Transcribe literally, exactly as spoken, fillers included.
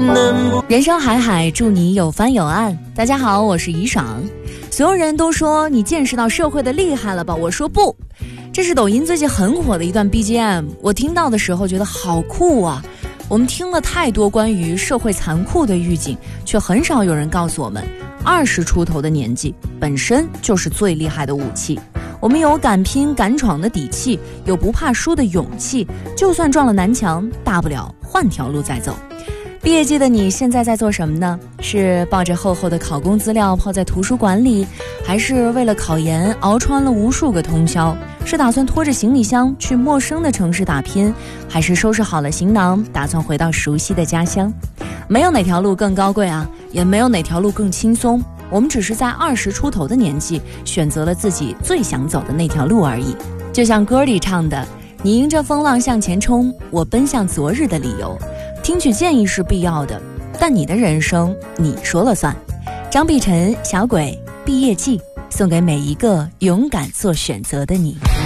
人生海海，祝你有帆有岸。大家好，我是怡爽。所有人都说你见识到社会的厉害了吧？我说不，这是抖音最近很火的一段 B G M， 我听到的时候觉得好酷啊。我们听了太多关于社会残酷的预警，却很少有人告诉我们，二十出头的年纪本身就是最厉害的武器。我们有敢拼敢闯的底气，有不怕输的勇气，就算撞了南墙，大不了换条路再走。毕业季的你现在在做什么呢？是抱着厚厚的考公资料泡在图书馆里，还是为了考研熬穿了无数个通宵？是打算拖着行李箱去陌生的城市打拼，还是收拾好了行囊打算回到熟悉的家乡？没有哪条路更高贵啊，也没有哪条路更轻松，我们只是在二十出头的年纪选择了自己最想走的那条路而已。就像歌里唱的，你迎着风浪向前冲，我奔向昨日的理由。听取建议是必要的，但你的人生你说了算。张碧晨、小鬼毕业季，送给每一个勇敢做选择的你。